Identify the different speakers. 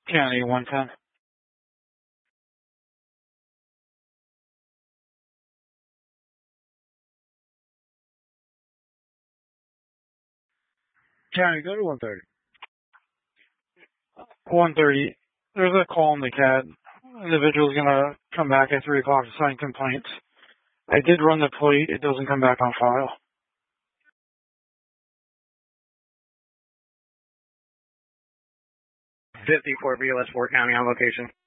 Speaker 1: County 110. County, go to 130. 130. There's a call in the CAD. Individual's gonna come back at 3 o'clock to sign complaints. I did run the plate. It doesn't come back on file.
Speaker 2: 54 BLS 4 County on location.